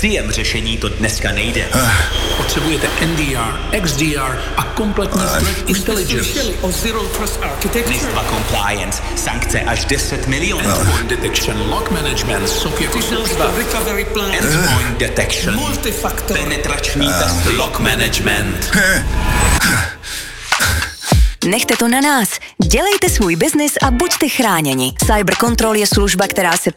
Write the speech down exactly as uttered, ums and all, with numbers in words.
C I E M řešení to dneska nejde. Potřebujete N D R, X D R a kompletní threat intelligence. O Zero Trust Architecture. NIST compliance, sankce až deset milionů. Endpoint detection, log management, S O C jako služba. Recovery plan. Endpoint detection. Multifactor. Penetrační testy. Log management. Nechte to na nás. Dělejte svůj biznis a buďte chráněni. Cyber Control je služba, která se